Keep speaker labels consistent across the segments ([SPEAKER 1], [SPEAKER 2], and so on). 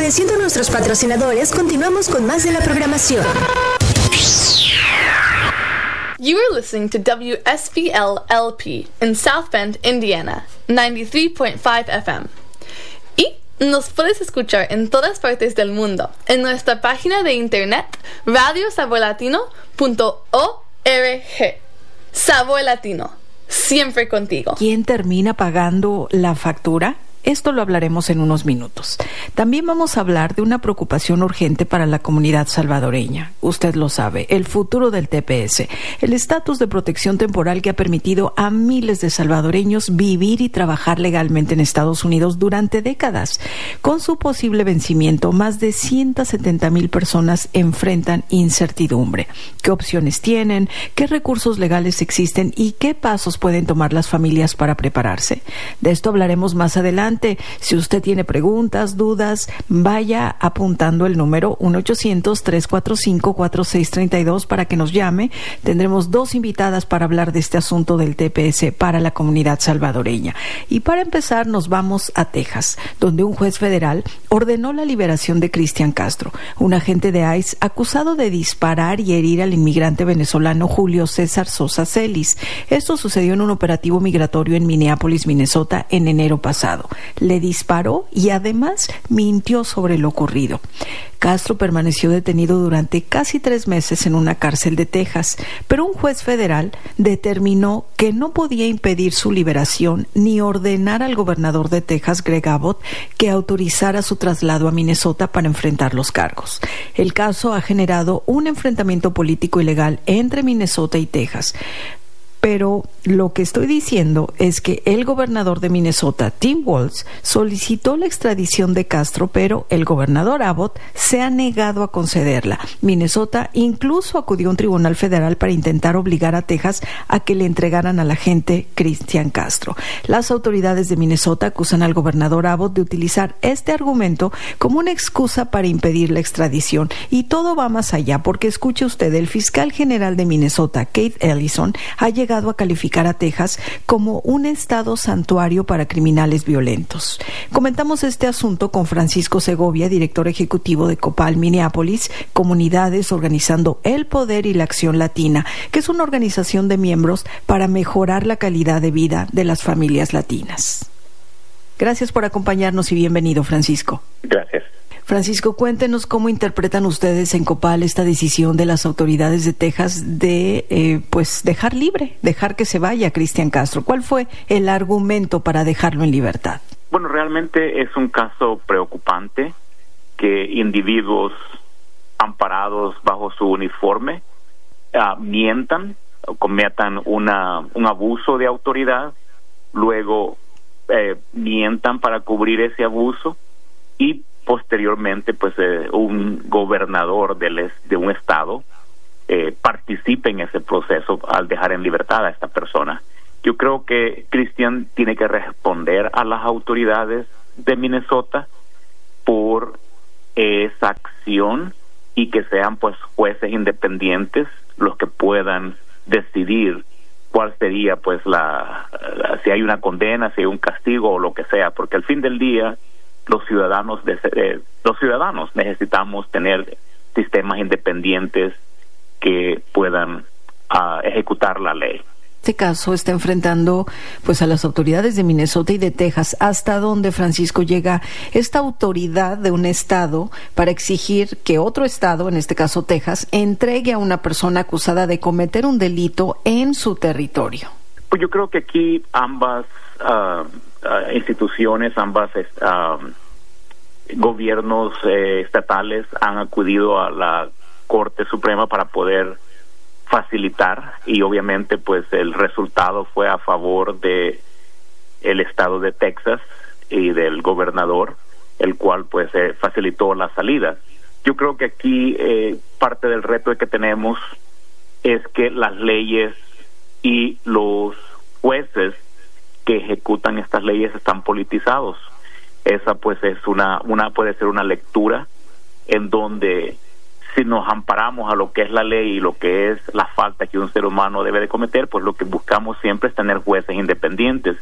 [SPEAKER 1] Agradeciendo a nuestros patrocinadores, continuamos con más de la programación.
[SPEAKER 2] You are listening to WSBL-LP in South Bend, Indiana, 93.5 FM. Y nos puedes escuchar en todas partes del mundo en nuestra página de internet radiosaborlatino.org. Sabor Latino, siempre contigo.
[SPEAKER 3] ¿Quién termina pagando la factura? Esto lo hablaremos en unos minutos. También vamos a hablar de una preocupación urgente para la comunidad salvadoreña. Usted lo sabe, el futuro del TPS, el estatus de protección temporal que ha permitido a miles de salvadoreños vivir y trabajar legalmente en Estados Unidos durante décadas. Con su posible vencimiento, más de 170,000 personas enfrentan incertidumbre. ¿Qué opciones tienen? ¿Qué recursos legales existen? ¿Y qué pasos pueden tomar las familias para prepararse? De esto hablaremos más adelante. Si usted tiene preguntas, dudas, vaya apuntando el número 1-800-345-4632 para que nos llame. Tendremos 2 invitadas para hablar de este asunto del TPS para la comunidad salvadoreña. Y para empezar nos vamos a Texas, donde un juez federal ordenó la liberación de Cristian Castro, un agente de ICE acusado de disparar y herir al inmigrante venezolano Julio César Sosa Celis. Esto sucedió en un operativo migratorio en Minneapolis, Minnesota, en enero pasado. Le disparó y además mintió sobre lo ocurrido. Castro permaneció detenido durante casi 3 meses en una cárcel de Texas, pero un juez federal determinó que no podía impedir su liberación ni ordenar al gobernador de Texas, Greg Abbott, que autorizara su traslado a Minnesota para enfrentar los cargos. El caso ha generado un enfrentamiento político y legal entre Minnesota y Texas. Pero lo que estoy diciendo es que el gobernador de Minnesota, Tim Walz, solicitó la extradición de Castro, pero el gobernador Abbott se ha negado a concederla. Minnesota incluso acudió a un tribunal federal para intentar obligar a Texas a que le entregaran al agente Cristian Castro. Las autoridades de Minnesota acusan al gobernador Abbott de utilizar este argumento como una excusa para impedir la extradición. Y todo va más allá, porque escuche usted, el fiscal general de Minnesota, Keith Ellison, ha llegado a calificar a Texas como un estado santuario para criminales violentos. Comentamos este asunto con Francisco Segovia, director ejecutivo de COPAL Minneapolis, Comunidades Organizando el Poder y la Acción Latina, que es una organización de miembros para mejorar la calidad de vida de las familias latinas. Gracias por acompañarnos y bienvenido, Francisco.
[SPEAKER 4] Gracias.
[SPEAKER 3] Francisco, cuéntenos cómo interpretan ustedes en COPAL esta decisión de las autoridades de Texas de dejar que se vaya Cristian Castro. ¿Cuál fue el argumento para dejarlo en libertad?
[SPEAKER 4] Bueno, realmente es un caso preocupante que individuos amparados bajo su uniforme mientan o cometan un abuso de autoridad, luego mientan para cubrir ese abuso y posteriormente un gobernador de un estado participe en ese proceso al dejar en libertad a esta persona. Yo creo que Cristian tiene que responder a las autoridades de Minnesota por esa acción y que sean jueces independientes los que puedan decidir cuál sería si hay una condena, si hay un castigo o lo que sea, porque al fin del día los ciudadanos necesitamos tener sistemas independientes que puedan ejecutar la ley.
[SPEAKER 3] Este caso está enfrentando a las autoridades de Minnesota y de Texas. ¿Hasta dónde, Francisco, llega esta autoridad de un estado para exigir que otro estado, en este caso Texas, entregue a una persona acusada de cometer un delito en su territorio?
[SPEAKER 4] Pues yo creo que aquí ambas instituciones, gobiernos estatales han acudido a la Corte Suprema para poder facilitar, y obviamente el resultado fue a favor de el estado de Texas y del gobernador, el cual facilitó la salida. Yo creo que aquí parte del reto que tenemos es que las leyes y los jueces que ejecutan estas leyes están politizados. Esa es puede ser una lectura en donde, si nos amparamos a lo que es la ley y lo que es la falta que un ser humano debe de cometer, lo que buscamos siempre es tener jueces independientes.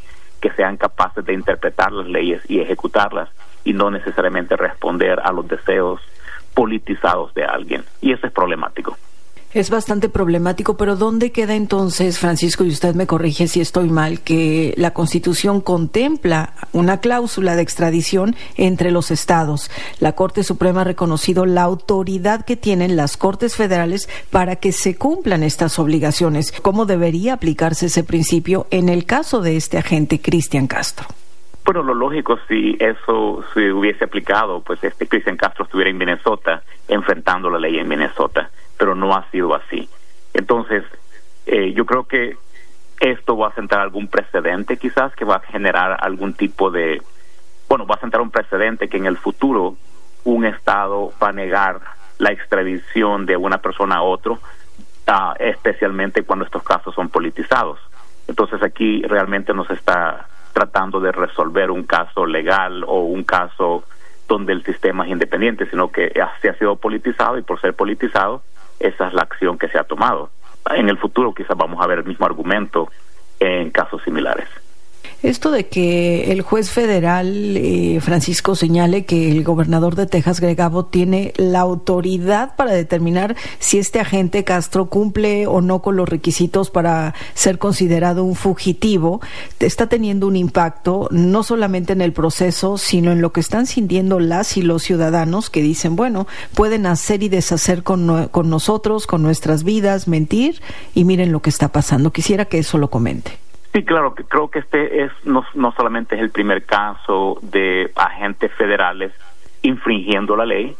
[SPEAKER 4] que sean capaces de interpretar las leyes y ejecutarlas, y no necesariamente responder a los deseos politizados de alguien. Y eso es problemático.
[SPEAKER 3] Es bastante problemático, pero ¿dónde queda entonces, Francisco, y usted me corrige si estoy mal, que la Constitución contempla una cláusula de extradición entre los estados? La Corte Suprema ha reconocido la autoridad que tienen las Cortes Federales para que se cumplan estas obligaciones. ¿Cómo debería aplicarse ese principio en el caso de este agente Cristian Castro?
[SPEAKER 4] Bueno, lo lógico, si eso se hubiese aplicado, pues Cristian Castro estuviera en Minnesota enfrentando la ley en Minnesota, pero no ha sido así. Entonces, yo creo que esto va a sentar algún precedente quizás que va a generar algún tipo de... Bueno, va a sentar un precedente que en el futuro un estado va a negar la extradición de una persona a otro, especialmente cuando estos casos son politizados. Entonces aquí realmente nos está tratando de resolver un caso legal o un caso donde el sistema es independiente, sino que se ha sido politizado, y por ser politizado, esa es la acción que se ha tomado. En el futuro quizás vamos a ver el mismo argumento en casos similares.
[SPEAKER 3] Esto de que el juez federal, Francisco, señale que el gobernador de Texas, Greg Abbott, tiene la autoridad para determinar si este agente Castro cumple o no con los requisitos para ser considerado un fugitivo, está teniendo un impacto no solamente en el proceso, sino en lo que están sintiendo las y los ciudadanos que dicen, bueno, pueden hacer y deshacer con nosotros, con nuestras vidas, mentir, y miren lo que está pasando. Quisiera que eso lo comente.
[SPEAKER 4] Sí, claro, creo que no solamente es el primer caso de agentes federales infringiendo la ley,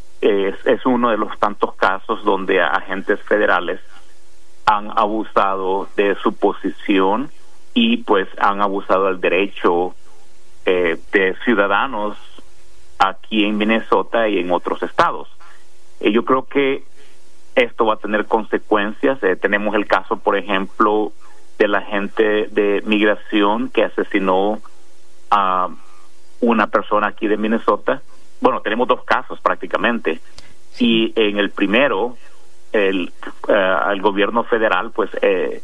[SPEAKER 4] es uno de los tantos casos donde agentes federales han abusado de su posición y pues han abusado del derecho de ciudadanos aquí en Minnesota y en otros estados. Yo creo que esto va a tener consecuencias. Tenemos el caso, por ejemplo, del agente de migración que asesinó a una persona aquí de Minnesota. Bueno, tenemos dos casos prácticamente, y en el primero el gobierno federal pues de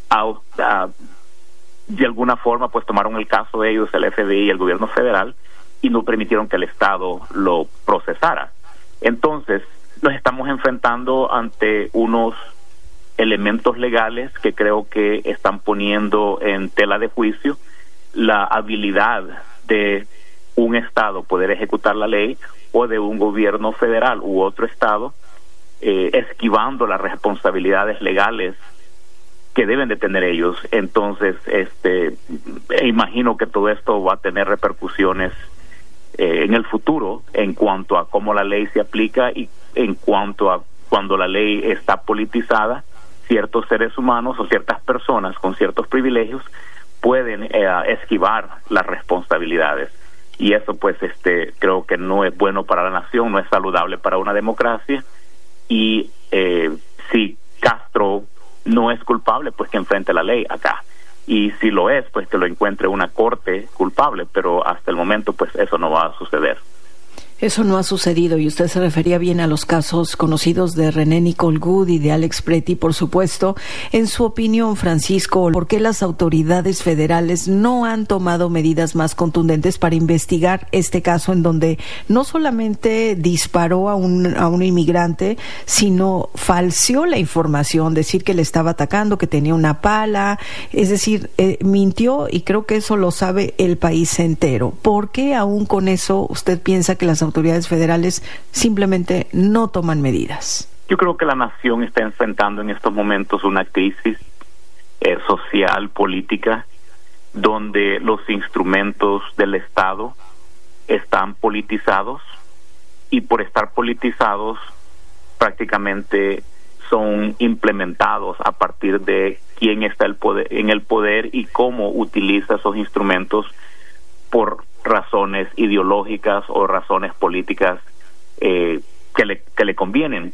[SPEAKER 4] alguna forma pues tomaron el caso de ellos, el FBI y el gobierno federal, y no permitieron que el Estado lo procesara. Entonces nos estamos enfrentando ante unos elementos legales que creo que están poniendo en tela de juicio la habilidad de un estado poder ejecutar la ley, o de un gobierno federal u otro estado esquivando las responsabilidades legales que deben de tener ellos. Entonces, imagino que todo esto va a tener repercusiones en el futuro en cuanto a cómo la ley se aplica, y en cuanto a cuando la ley está politizada, ciertos seres humanos o ciertas personas con ciertos privilegios pueden esquivar las responsabilidades, y eso pues creo que no es bueno para la nación, no es saludable para una democracia. Y si Castro no es culpable, pues que enfrente la ley acá, y si lo es, pues que lo encuentre una corte culpable, pero hasta el momento pues eso no va a suceder.
[SPEAKER 3] Eso no ha sucedido, y usted se refería bien a los casos conocidos de René Nicole Goode y de Alex Pretty, por supuesto. En su opinión, Francisco, ¿por qué las autoridades federales no han tomado medidas más contundentes para investigar este caso, en donde no solamente disparó a un inmigrante, sino falseó la información, decir que le estaba atacando, que tenía una pala, es decir, mintió, y creo que eso lo sabe el país entero? ¿Por qué aún con eso usted piensa que las autoridades federales simplemente no toman medidas?
[SPEAKER 4] Yo creo que la nación está enfrentando en estos momentos una crisis social, política, donde los instrumentos del Estado están politizados, y por estar politizados prácticamente son implementados a partir de quién está en el poder y cómo utiliza esos instrumentos por razones ideológicas o razones políticas que le convienen.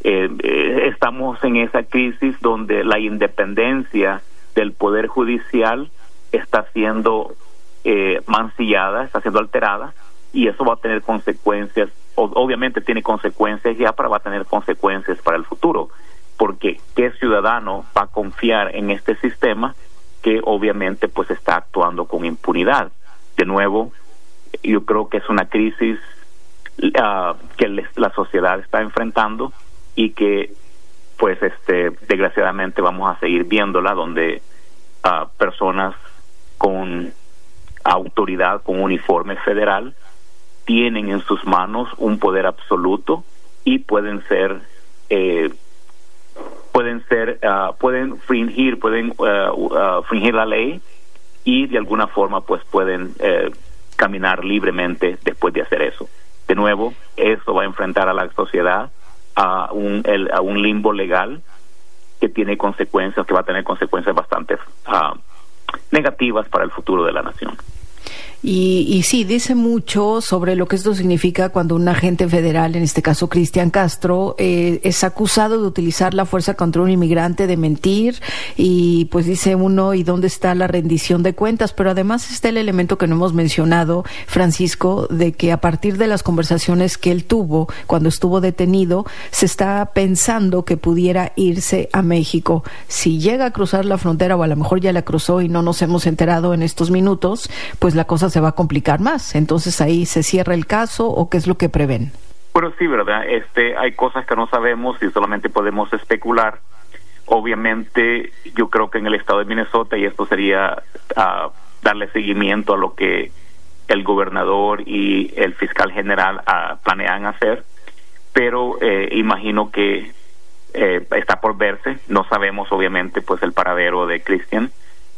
[SPEAKER 4] Estamos en esa crisis donde la independencia del poder judicial está siendo mancillada, está siendo alterada, y eso va a tener consecuencias. Obviamente tiene consecuencias ya, pero va a tener consecuencias para el futuro, porque ¿qué ciudadano va a confiar en este sistema que obviamente pues está actuando con impunidad. De nuevo, yo creo que es una crisis que la sociedad está enfrentando y que pues desgraciadamente vamos a seguir viéndola, donde personas con autoridad, con uniforme federal, tienen en sus manos un poder absoluto y pueden fingir la ley y de alguna forma pues pueden caminar libremente después de hacer eso. De nuevo, eso va a enfrentar a la sociedad a un limbo legal que tiene consecuencias, que va a tener consecuencias bastante negativas para el futuro de la nación.
[SPEAKER 3] Y sí, dice mucho sobre lo que esto significa cuando un agente federal, en este caso Cristian Castro, es acusado de utilizar la fuerza contra un inmigrante, de mentir, y pues dice uno, ¿y dónde está la rendición de cuentas? Pero además está el elemento que no hemos mencionado, Francisco, de que a partir de las conversaciones que él tuvo cuando estuvo detenido, se está pensando que pudiera irse a México. Si llega a cruzar la frontera, o a lo mejor ya la cruzó y no nos hemos enterado en estos minutos, pues la cosa se va a complicar más. Entonces ahí se cierra el caso, ¿o qué es lo que prevén?
[SPEAKER 4] Bueno, sí, ¿verdad? Hay cosas que no sabemos y solamente podemos especular. Obviamente, yo creo que en el estado de Minnesota, y esto sería darle seguimiento a lo que el gobernador y el fiscal general planean hacer, pero imagino que está por verse. No sabemos, obviamente, pues el paradero de Cristian.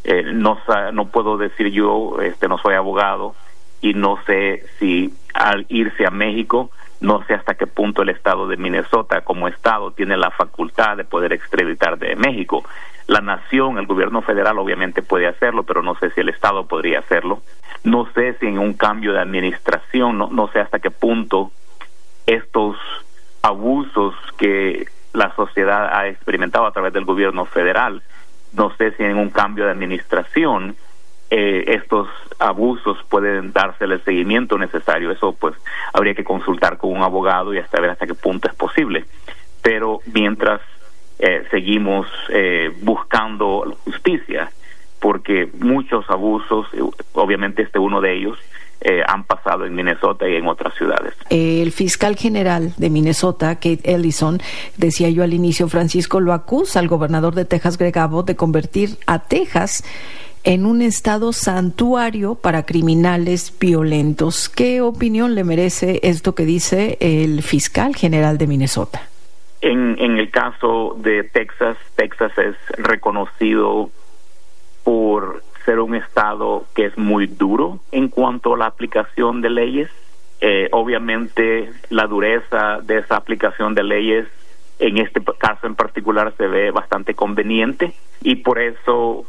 [SPEAKER 4] No puedo decir yo, no soy abogado y no sé si al irse a México, no sé hasta qué punto el estado de Minnesota como estado tiene la facultad de poder extraditar de México. La nación, el gobierno federal obviamente puede hacerlo, pero no sé si el estado podría hacerlo. No sé si en un cambio de administración, no sé hasta qué punto estos abusos que la sociedad ha experimentado a través del gobierno federal, no sé si en un cambio de administración estos abusos pueden darse el seguimiento necesario. Eso pues habría que consultar con un abogado y hasta ver hasta qué punto es posible. Pero mientras seguimos buscando justicia, porque muchos abusos, obviamente uno de ellos, han pasado en Minnesota y en otras ciudades.
[SPEAKER 3] El fiscal general de Minnesota, Keith Ellison, decía yo al inicio, Francisco, lo acusa al gobernador de Texas, Greg Abbott, de convertir a Texas en un estado santuario para criminales violentos. ¿Qué opinión le merece esto que dice el fiscal general de Minnesota?
[SPEAKER 4] En el caso de Texas es reconocido por ser un estado que es muy duro en cuanto a la aplicación de leyes. Obviamente la dureza de esa aplicación de leyes en este caso en particular se ve bastante conveniente y por eso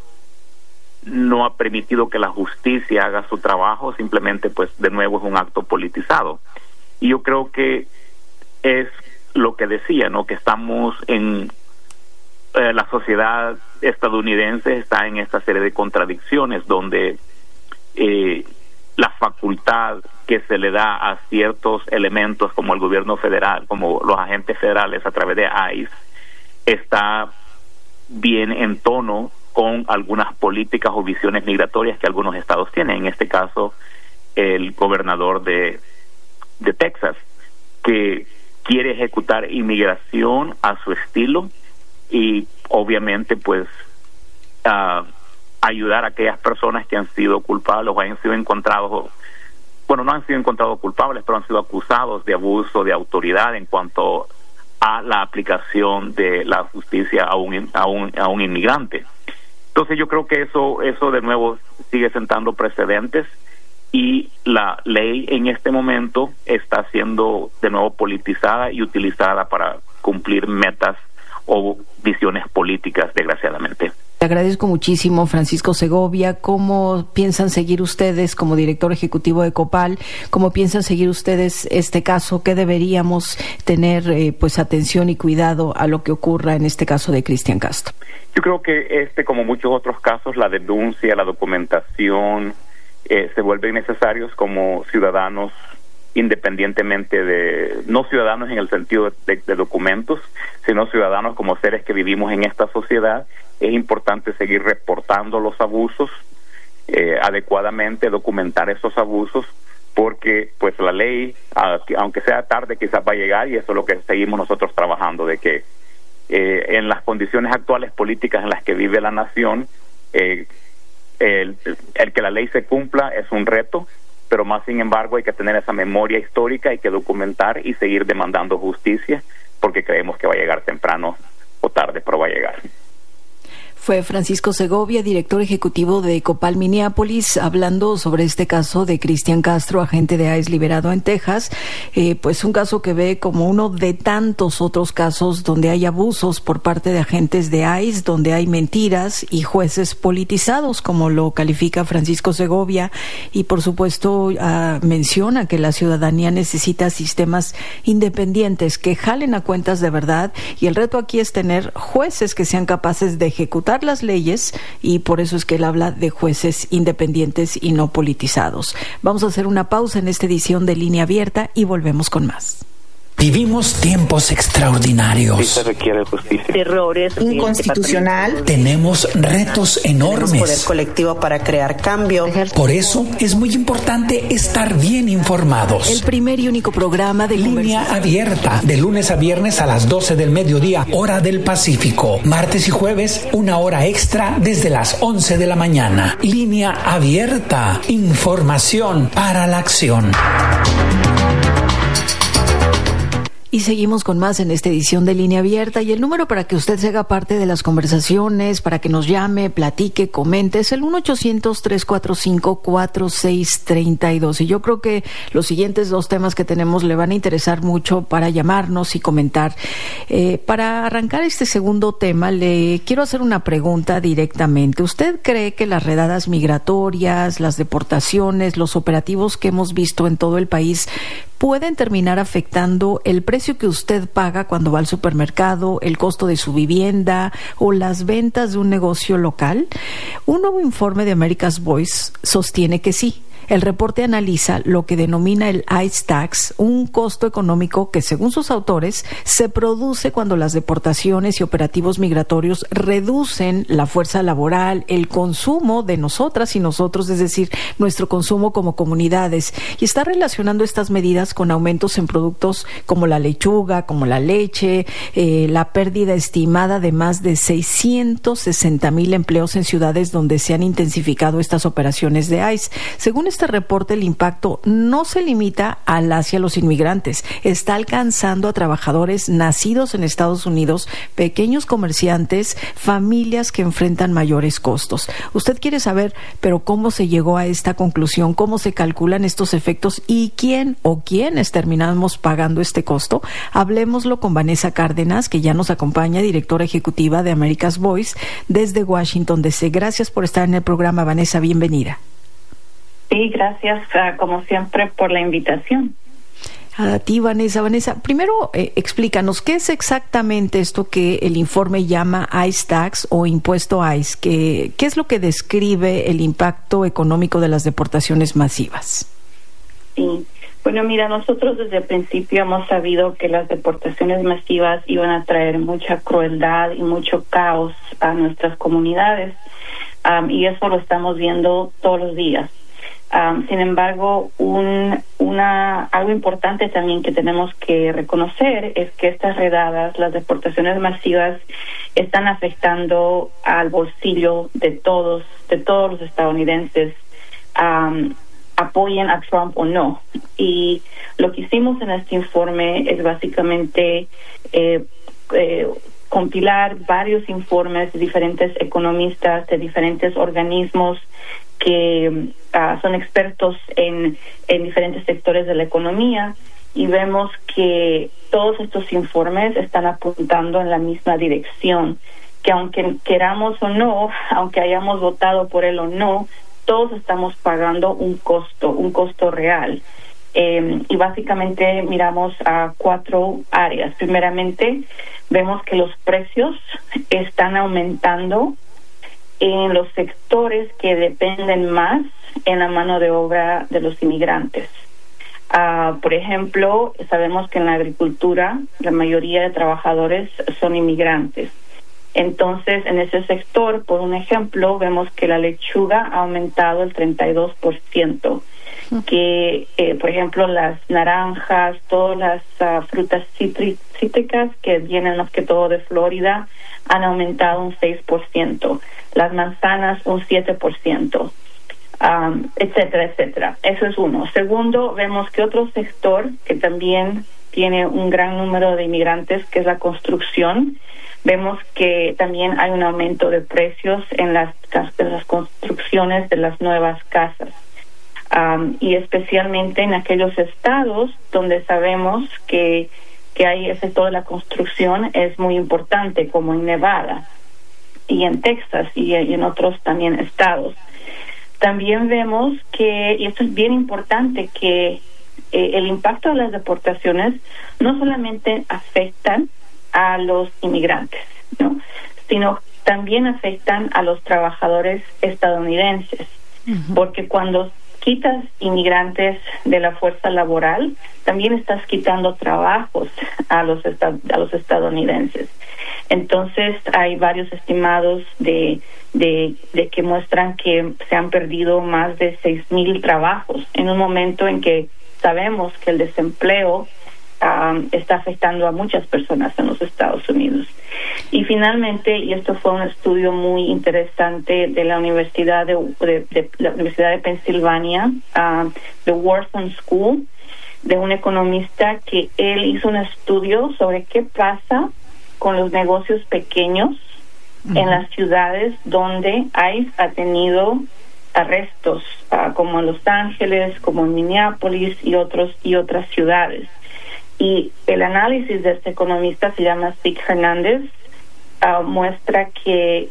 [SPEAKER 4] no ha permitido que la justicia haga su trabajo. Simplemente pues de nuevo es un acto politizado y yo creo que es lo que decía, ¿no? Que estamos en la sociedad estadounidense está en esta serie de contradicciones donde la facultad que se le da a ciertos elementos como el gobierno federal, como los agentes federales a través de ICE, está bien en tono con algunas políticas o visiones migratorias que algunos estados tienen. En este caso, el gobernador de Texas, que quiere ejecutar inmigración a su estilo y obviamente pues ayudar a aquellas personas que han sido culpables o han sido encontrados, bueno, no han sido encontrados culpables, pero han sido acusados de abuso de autoridad en cuanto a la aplicación de la justicia a un inmigrante. Entonces yo creo que eso de nuevo sigue sentando precedentes y la ley en este momento está siendo de nuevo politizada y utilizada para cumplir metas o visiones políticas, desgraciadamente.
[SPEAKER 3] Le agradezco muchísimo, Francisco Segovia. ¿Cómo piensan seguir ustedes como director ejecutivo de COPAL? ¿Cómo piensan seguir ustedes este caso? ¿Qué deberíamos tener pues atención y cuidado a lo que ocurra en este caso de Cristian Castro?
[SPEAKER 4] Yo creo que como muchos otros casos, la denuncia, la documentación se vuelven necesarios como ciudadanos, independientemente de, no ciudadanos en el sentido de documentos, sino ciudadanos como seres que vivimos en esta sociedad es importante seguir reportando los abusos adecuadamente, documentar esos abusos, porque pues la ley, aunque sea tarde, quizás va a llegar, y eso es lo que seguimos nosotros trabajando, de que en las condiciones actuales políticas en las que vive la nación, el que la ley se cumpla es un reto, pero más sin embargo hay que tener esa memoria histórica, hay que documentar y seguir demandando justicia, porque creemos que va a llegar temprano o tarde, pero va a llegar.
[SPEAKER 3] Fue Francisco Segovia, director ejecutivo de Copal Minneapolis, hablando sobre este caso de Cristian Castro, agente de ICE liberado en Texas, pues un caso que ve como uno de tantos otros casos donde hay abusos por parte de agentes de ICE, donde hay mentiras y jueces politizados, como lo califica Francisco Segovia, y por supuesto menciona que la ciudadanía necesita sistemas independientes que jalen a cuentas de verdad, y el reto aquí es tener jueces que sean capaces de ejecutar las leyes, y por eso es que él habla de jueces independientes y no politizados. Vamos a hacer una pausa en esta edición de Línea Abierta y volvemos con más.
[SPEAKER 5] Vivimos tiempos extraordinarios.
[SPEAKER 4] Sí se requiere justicia.
[SPEAKER 6] Errores
[SPEAKER 7] inconstitucional.
[SPEAKER 5] Tenemos retos enormes.
[SPEAKER 7] Tenemos poder colectivo para crear cambio.
[SPEAKER 5] Por eso es muy importante estar bien informados.
[SPEAKER 3] El primer y único programa de
[SPEAKER 5] Línea Abierta, de lunes a viernes a las 12 del mediodía, hora del Pacífico. Martes y jueves, una hora extra desde las 11 de la mañana. Línea Abierta, información para la acción.
[SPEAKER 3] Y seguimos con más en esta edición de Línea Abierta, y el número para que usted se haga parte de las conversaciones, para que nos llame, platique, comente, es el 1-800-345-4632. Y yo creo que los siguientes dos temas que tenemos le van a interesar mucho para llamarnos y comentar. Para arrancar este segundo tema, le quiero hacer una pregunta directamente. ¿Usted cree que las redadas migratorias, las deportaciones, los operativos que hemos visto en todo el país pueden terminar afectando el precio que usted paga cuando va al supermercado, el costo de su vivienda o las ventas de un negocio local? Un nuevo informe de America's Voice sostiene que sí. El reporte analiza lo que denomina el ICE Tax, un costo económico que, según sus autores, se produce cuando las deportaciones y operativos migratorios reducen la fuerza laboral, el consumo de nosotras y nosotros, es decir, nuestro consumo como comunidades, y está relacionando estas medidas con aumentos en productos como la lechuga, como la leche, la pérdida estimada de más de 660,000 empleos en ciudades donde se han intensificado estas operaciones de ICE. Según este reporte, el impacto no se limita hacia los inmigrantes, está alcanzando a trabajadores nacidos en Estados Unidos, pequeños comerciantes, familias que enfrentan mayores costos. Usted quiere saber, pero ¿cómo se llegó a esta conclusión? ¿Cómo se calculan estos efectos? ¿Y quién o quiénes terminamos pagando este costo? Hablémoslo con Vanessa Cárdenas, que ya nos acompaña, directora ejecutiva de America's Voice desde Washington DC. Gracias por estar en el programa, Vanessa, bienvenida.
[SPEAKER 6] Sí, gracias, como siempre, por la invitación.
[SPEAKER 3] A ti, Vanessa. Vanessa, primero explícanos, ¿qué es exactamente esto que el informe llama ICE Tax o impuesto ICE? ¿Qué es lo que describe el impacto económico de las deportaciones masivas?
[SPEAKER 6] Sí, bueno, mira, nosotros desde el principio hemos sabido que las deportaciones masivas iban a traer mucha crueldad y mucho caos a nuestras comunidades, y eso lo estamos viendo todos los días. Sin embargo, algo importante también que tenemos que reconocer es que estas redadas, las deportaciones masivas, están afectando al bolsillo de todos los estadounidenses, apoyen a Trump o no. Y lo que hicimos en este informe es básicamente compilar varios informes de diferentes economistas, de diferentes organismos que son expertos en diferentes sectores de la economía, y vemos que todos estos informes están apuntando en la misma dirección, que aunque queramos o no, aunque hayamos votado por él o no, todos estamos pagando un costo real. Y básicamente miramos a 4 áreas. Primeramente, vemos que los precios están aumentando en los sectores que dependen más en la mano de obra de los inmigrantes. Por ejemplo, sabemos que en la agricultura la mayoría de trabajadores son inmigrantes, Entonces, en ese sector, por un ejemplo, vemos que la lechuga ha aumentado el 32%, que, por ejemplo, las naranjas, todas las frutas cítricas que vienen más que todo de Florida, han aumentado un 6%, las manzanas un 7%. Etcétera, etcétera. Eso es uno. Segundo, vemos que otro sector que también tiene un gran número de inmigrantes, que es la construcción, vemos que también hay un aumento de precios en las construcciones de las nuevas casas. Y especialmente en aquellos estados donde sabemos que hay ese sector de la construcción es muy importante, como en Nevada y en Texas y en otros también estados. También vemos que, y esto es bien importante, que el impacto de las deportaciones no solamente afectan a los inmigrantes, ¿no?, sino también afectan a los trabajadores estadounidenses, porque cuando quitas inmigrantes de la fuerza laboral, también estás quitando trabajos a los estadounidenses. Entonces, hay varios estimados de que muestran que se han perdido más de 6,000 trabajos en un momento en que sabemos que el desempleo está afectando a muchas personas en los Estados Unidos. Y finalmente, y esto fue un estudio muy interesante de la Universidad de Pensilvania, the Wharton School, de un economista, que él hizo un estudio sobre qué pasa con los negocios pequeños en las ciudades donde ICE ha tenido arrestos, como en Los Ángeles, como en Minneapolis y otras ciudades. Y el análisis de este economista, se llama Sig Hernández, muestra que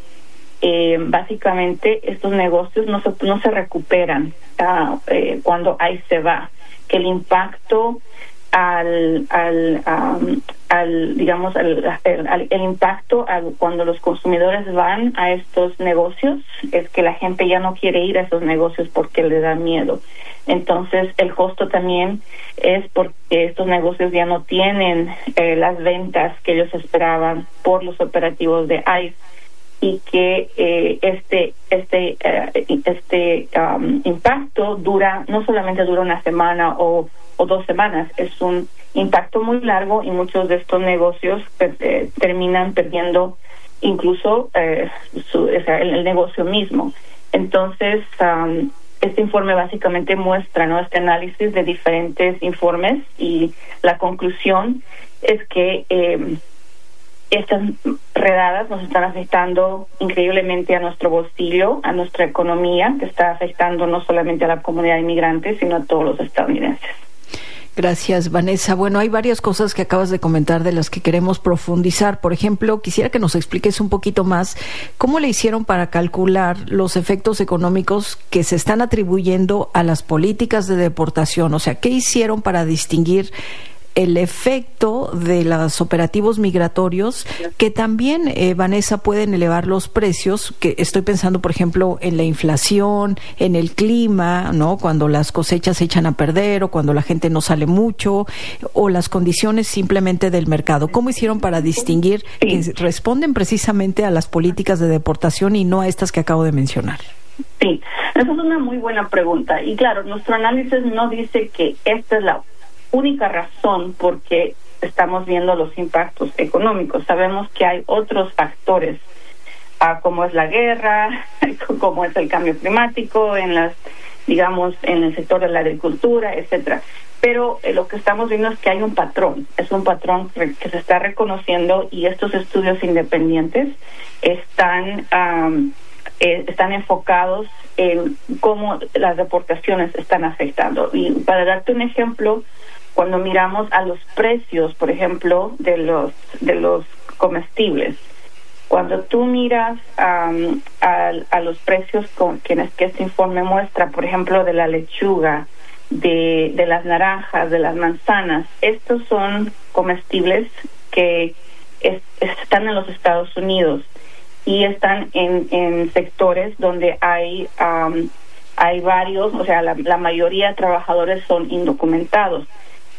[SPEAKER 6] básicamente estos negocios no se recuperan cuando ICE se va, que el impacto el impacto cuando los consumidores van a estos negocios es que la gente ya no quiere ir a esos negocios porque le da miedo. Entonces, el costo también es porque estos negocios ya no tienen las ventas que ellos esperaban por los operativos de ICE, y que este impacto no solamente dura una semana o 2 semanas, es un impacto muy largo, y muchos de estos negocios terminan perdiendo incluso el negocio mismo. Entonces, este informe básicamente muestra, ¿no?, este análisis de diferentes informes, y la conclusión es que estas redadas nos están afectando increíblemente a nuestro bolsillo, a nuestra economía, que está afectando no solamente a la comunidad inmigrante, sino a todos los estadounidenses.
[SPEAKER 3] Gracias, Vanessa. Bueno, hay varias cosas que acabas de comentar de las que queremos profundizar. Por ejemplo, quisiera que nos expliques un poquito más cómo le hicieron para calcular los efectos económicos que se están atribuyendo a las políticas de deportación. O sea, ¿qué hicieron para distinguir el efecto de los operativos migratorios que también, Vanessa, pueden elevar los precios? Que estoy pensando, por ejemplo, en la inflación, en el clima, ¿no?, cuando las cosechas se echan a perder o cuando la gente no sale mucho, o las condiciones simplemente del mercado. ¿Cómo hicieron para distinguir que responden precisamente a las políticas de deportación y no a estas que acabo de mencionar?
[SPEAKER 6] Sí, esa es una muy buena pregunta. Y claro, nuestro análisis no dice que esta es la única razón por qué estamos viendo los impactos económicos. Sabemos que hay otros factores, como es la guerra, como es el cambio climático, en el sector de la agricultura, etcétera. Pero lo que estamos viendo es que hay un patrón, es un patrón que se está reconociendo, y estos estudios independientes están enfocados en cómo las deportaciones están afectando. Y para darte un ejemplo, cuando miramos a los precios, por ejemplo, de los comestibles, cuando tú miras a los precios que este informe muestra, por ejemplo, de la lechuga, de las naranjas, de las manzanas, estos son comestibles que están en los Estados Unidos y están en sectores donde hay varios, o sea, la mayoría de trabajadores son indocumentados.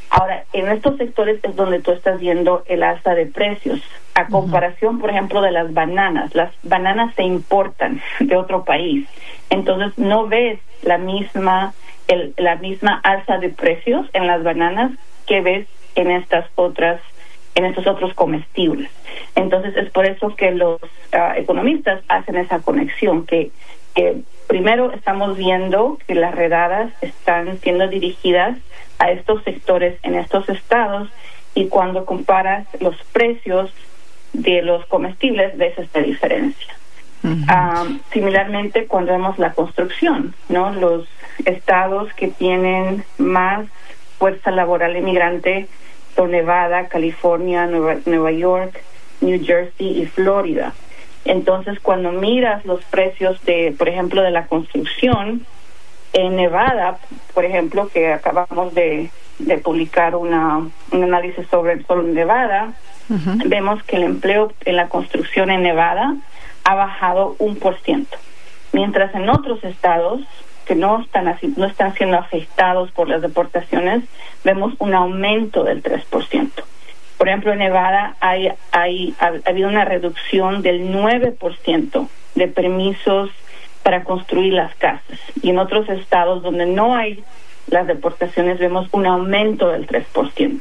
[SPEAKER 6] Ahora, en estos sectores es donde tú estás viendo el alza de precios. A comparación, por ejemplo, de las bananas se importan de otro país. Entonces, no ves la misma alza de precios en las bananas que ves en estos otros comestibles. Entonces, es por eso que los economistas hacen esa conexión, que primero estamos viendo que las redadas están siendo dirigidas a estos sectores en estos estados, y cuando comparas los precios de los comestibles ves esta diferencia. Similarmente, cuando vemos la construcción, ¿no? Los estados que tienen más fuerza laboral inmigrante son Nevada, California, Nueva York, New Jersey y Florida. Entonces, cuando miras los precios por ejemplo, de la construcción, en Nevada, por ejemplo, que acabamos de publicar un análisis sobre Nevada, vemos que el empleo en la construcción en Nevada ha bajado 1%, mientras en otros estados que no están siendo afectados por las deportaciones, vemos un aumento del 3%. Por ejemplo, en Nevada ha habido una reducción del 9% de permisos para construir las casas, y en otros estados donde no hay las deportaciones vemos un aumento del 3%.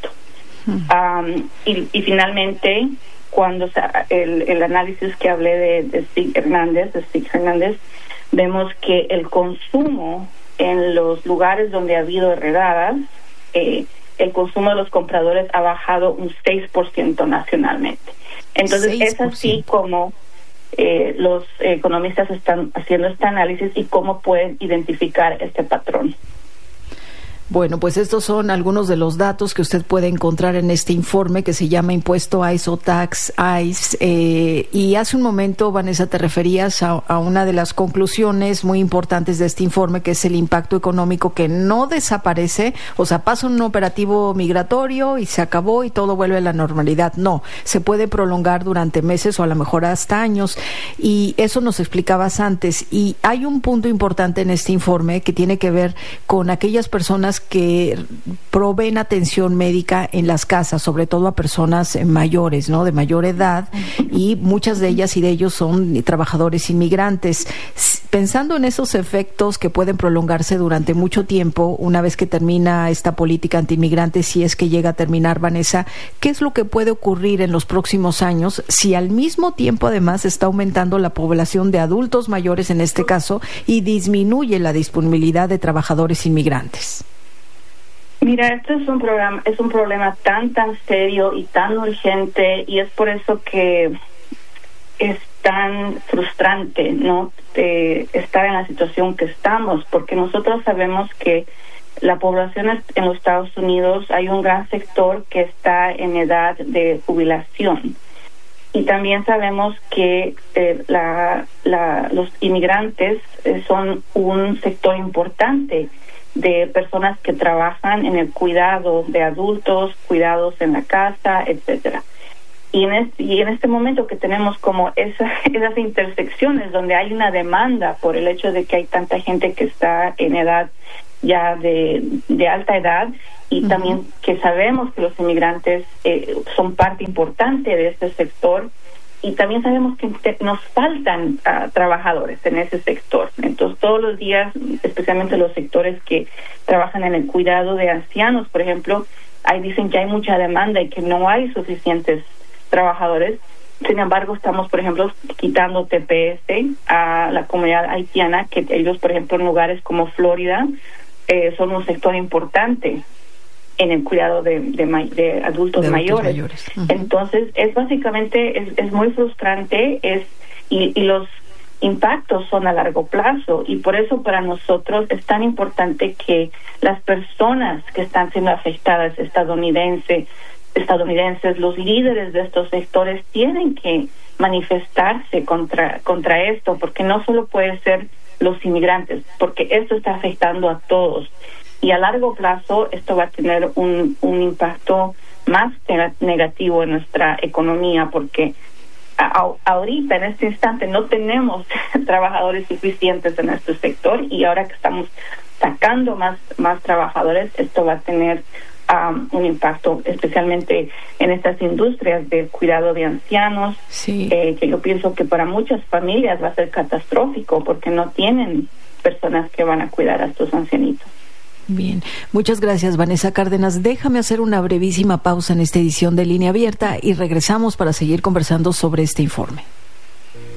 [SPEAKER 6] Y finalmente, cuando el análisis que hablé de Stig Hernández, vemos que el consumo en los lugares donde ha habido redadas, el consumo de los compradores ha bajado un 6% nacionalmente. Entonces 6%. Es así como los economistas están haciendo este análisis y cómo pueden identificar este patrón.
[SPEAKER 3] Bueno, pues estos son algunos de los datos que usted puede encontrar en este informe que se llama Impuesto ICE o Tax ICE. Y hace un momento, Vanessa, te referías a una de las conclusiones muy importantes de este informe, que es el impacto económico, que no desaparece, o sea, pasa un operativo migratorio y se acabó y todo vuelve a la normalidad. No, se puede prolongar durante meses o a lo mejor hasta años, y eso nos explicabas antes. Y hay un punto importante en este informe que tiene que ver con aquellas personas que proveen atención médica en las casas, sobre todo a personas mayores, ¿no? De mayor edad, y muchas de ellas y de ellos son trabajadores inmigrantes. Pensando en esos efectos que pueden prolongarse durante mucho tiempo, una vez que termina esta política antiinmigrante, si es que llega a terminar, Vanessa, ¿qué es lo que puede ocurrir en los próximos años si al mismo tiempo además está aumentando la población de adultos mayores en este caso y disminuye la disponibilidad de trabajadores inmigrantes?
[SPEAKER 6] Mira, esto es un problema tan serio y tan urgente, y es por eso que es tan frustrante, ¿no?, de estar en la situación que estamos, porque nosotros sabemos que la población en los Estados Unidos, hay un gran sector que está en edad de jubilación, y también sabemos que los inmigrantes son un sector importante de personas que trabajan en el cuidado de adultos, cuidados en la casa, etcétera. Y en este momento que tenemos como esas intersecciones donde hay una demanda por el hecho de que hay tanta gente que está en edad ya de alta edad, y también que sabemos que los inmigrantes son parte importante de este sector, y también sabemos que nos faltan trabajadores en ese sector. Entonces, todos los días, especialmente los sectores que trabajan en el cuidado de ancianos, por ejemplo, ahí dicen que hay mucha demanda y que no hay suficientes trabajadores. Sin embargo, estamos, por ejemplo, quitando TPS a la comunidad haitiana, que ellos, por ejemplo, en lugares como Florida, son un sector importante en el cuidado de adultos mayores. Entonces, es básicamente, es muy frustrante, y los impactos son a largo plazo, y por eso para nosotros es tan importante que las personas que están siendo afectadas, estadounidenses, los líderes de estos sectores, tienen que manifestarse contra esto, porque no solo puede ser los inmigrantes, porque esto está afectando a todos. Y a largo plazo esto va a tener un impacto más negativo en nuestra economía, porque ahorita, en este instante, no tenemos trabajadores suficientes en este sector, y ahora que estamos sacando más trabajadores, esto va a tener un impacto, especialmente en estas industrias del cuidado de ancianos, que yo pienso que para muchas familias va a ser catastrófico porque no tienen personas que van a cuidar a estos ancianitos.
[SPEAKER 3] Bien, muchas gracias, Vanessa Cárdenas. Déjame hacer una brevísima pausa en esta edición de Línea Abierta y regresamos para seguir conversando sobre este informe.